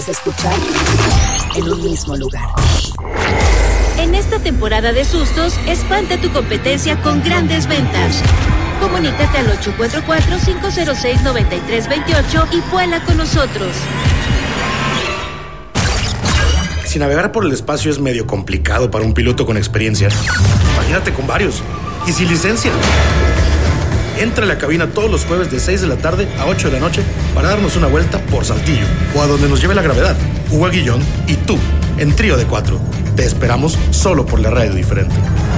Escuchar en un mismo lugar. En esta temporada de sustos, espanta tu competencia con grandes ventas. Comunícate al 844-506-9328 y vuela con nosotros. Si navegar por el espacio es medio complicado para un piloto con experiencia, imagínate con varios y sin licencia. Entra a la cabina todos los jueves de 6 de la tarde a 8 de la noche para darnos una vuelta por Saltillo o a donde nos lleve la gravedad. Hugo Aguillón y tú, en Trío de 4. Te esperamos solo por la radio diferente.